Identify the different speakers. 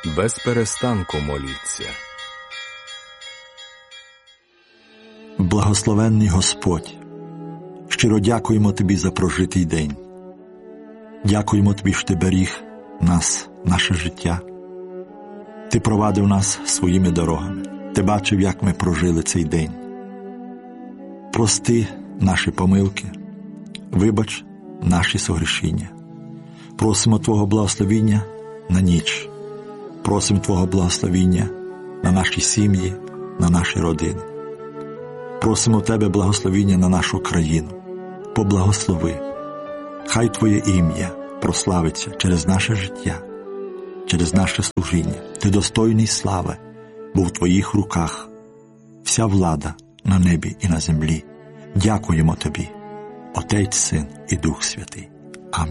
Speaker 1: без перестанку моліться.
Speaker 2: Благословенний Господь, щиро дякуємо Тобі за прожитий день. Дякуємо Тобі, що Ти беріг нас, наше життя. Ти провадив нас своїми дорогами. Ти бачив, як ми прожили цей день. Прости наші помилки, вибач наші согрішіння. Просимо Твого благословіння на ніч. Просимо Твого благословіння на наші сім'ї, на наші родини. Просимо Тебе благословіння на нашу країну. Поблагослови. Хай Твоє ім'я прославиться через наше життя, через наше служіння. Ти достойний слави, бо в Твоїх руках вся влада на небі і на землі. Дякуємо Тобі, Отець, Син і Дух Святий.